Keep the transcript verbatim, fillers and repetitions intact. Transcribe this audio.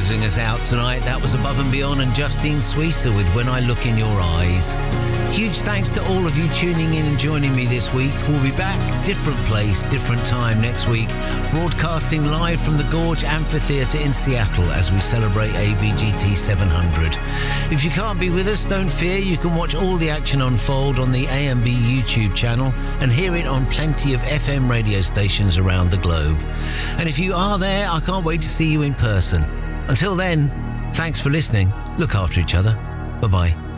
closing us out tonight, that was Above and Beyond and Justine Suissa with When I Look in Your Eyes. Huge thanks to all of you tuning in and joining me this week. We'll be back, different place, different time next week, broadcasting live from the Gorge Amphitheatre in Seattle as we celebrate A B G T seven hundred. If you can't be with us, don't fear, you can watch all the action unfold on the A M B YouTube channel and hear it on plenty of F M radio stations around the globe. And if you are there, I can't wait to see you in person. Until then, thanks for listening. Look after each other. Bye-bye.